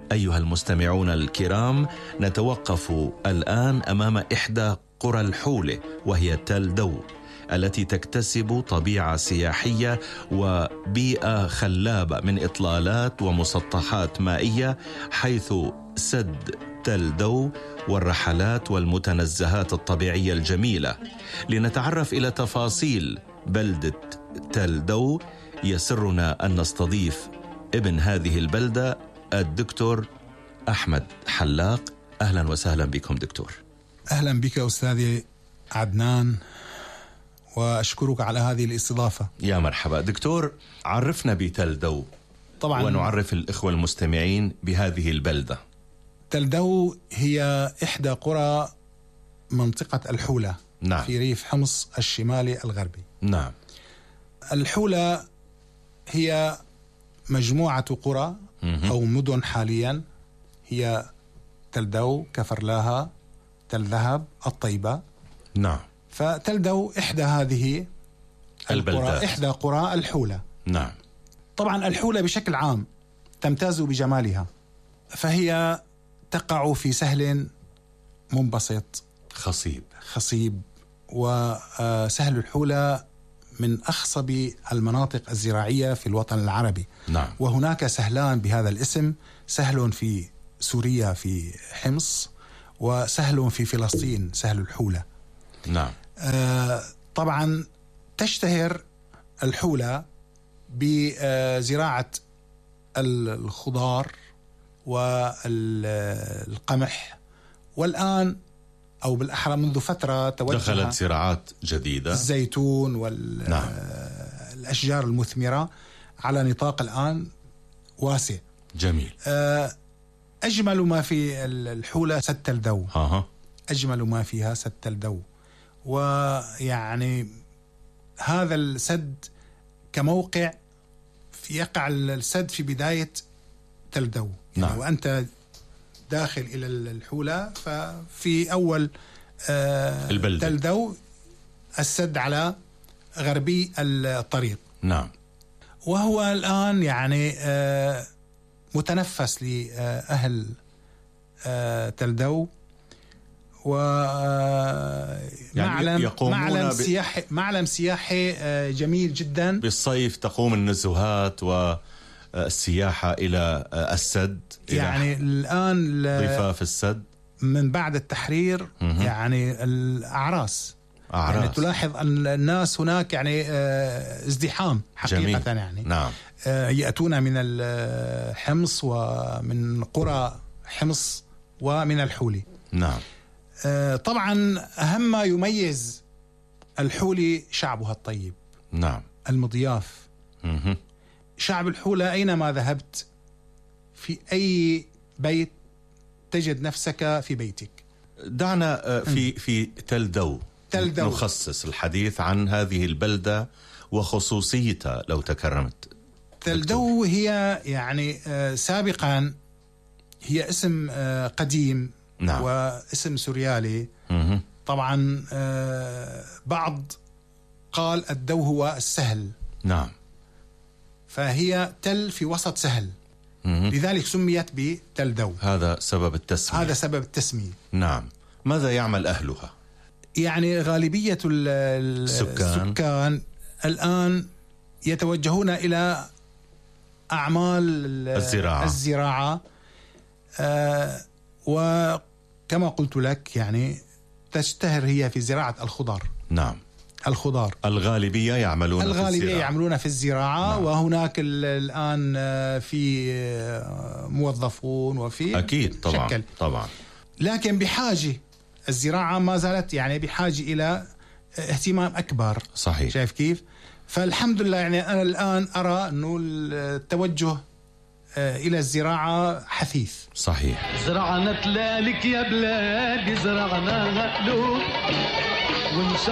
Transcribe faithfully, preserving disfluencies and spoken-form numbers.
أيها المستمعون الكرام، نتوقف الآن أمام إحدى قرى الحولة، وهي تل دو، التي تكتسب طبيعة سياحية وبيئة خلابة من إطلالات ومسطحات مائية، حيث سد تل دو والرحلات والمتنزهات الطبيعية الجميلة. لنتعرف إلى تفاصيل بلدة تل دو، يسرنا أن نستضيف ابن هذه البلدة الدكتور أحمد حلاق. أهلا وسهلا بكم دكتور. أهلا بك أستاذي عدنان، وأشكرك على هذه الاستضافة. يا مرحبا دكتور، عرفنا بتل دو طبعا، ونعرف الإخوة المستمعين بهذه البلدة. تل دو هي إحدى قرى منطقة الحولة، نعم. في ريف حمص الشمالي الغربي. نعم. الحولة هي مجموعة قرى أو مدن حاليا، هي تل دو، كفرلاها، تل ذهب، الطيبة. نعم. فتل دو إحدى هذه البلدات، إحدى قرى الحولة. نعم. طبعا الحولة بشكل عام تمتاز بجمالها، فهي تقع في سهل منبسط خصيب خصيب وسهل الحولة من أخصب المناطق الزراعية في الوطن العربي. نعم. وهناك سهلان بهذا الاسم، سهل في سوريا في حمص، وسهل في فلسطين سهل الحولة. نعم. آه طبعا تشتهر الحولة بزراعة الخضار والقمح، والآن أو بالأحرى منذ فترة توجه دخلت زراعات جديدة، الزيتون والأشجار نعم. المثمرة على نطاق الآن واسع. جميل. أجمل ما في الحولة سد تل دو. ها. أجمل ما فيها سد تل دو، ويعني هذا السد كموقع يقع السد في بداية تل دو. يعني نعم. وأنت داخل إلى الحولة، ففي أول آه تل دو السد على غربي الطريق. نعم. وهو الآن يعني آه متنفس لأهل آه تل دو، ومعلم يعني معلم سياحي معلم سياحي آه جميل جدا. بالصيف تقوم النزهات والسياحة إلى السد، يعني الآن ضفاف السد من بعد التحرير م- يعني الأعراس، أعراس. يعني تلاحظ أن الناس هناك يعني ازدحام حقيقة. جميل. يعني نعم. يأتون من الحمص ومن قرى حمص ومن الحولي. نعم. طبعا أهم ما يميز الحولي شعبها الطيب. نعم. المضياف. م- شعب الحولة أينما ذهبت في أي بيت تجد نفسك في بيتك. دعنا في في تل دو تل دو نخصص الحديث عن هذه البلدة وخصوصيتها لو تكرمت. تل دو هي يعني سابقا هي اسم قديم. نعم. واسم سوريالي. م- طبعا بعض قال الدو هو السهل. نعم. فهي تل في وسط سهل، مم. لذلك سميت بتل دو. هذا سبب التسمية. هذا سبب التسمية. نعم. ماذا يعمل أهلها؟ يعني غالبية السكان, السكان الآن يتوجهون إلى أعمال الزراعة, الزراعة. آه وكما قلت لك يعني تشتهر هي في زراعة الخضار. نعم. الخضار الغالبية يعملون الغالبية في الزراعة. يعملون في الزراعة. نعم. وهناك الآن في موظفون وفي أكيد طبعا شكل. طبعا. لكن بحاجة الزراعة ما زالت يعني بحاجة إلى اهتمام أكبر. صحيح. شايف كيف؟ فالحمد لله يعني أنا الآن أرى أنه التوجه إلى الزراعة حثيث. صحيح. زرعنا تلالك يا بلادي، زرعنا له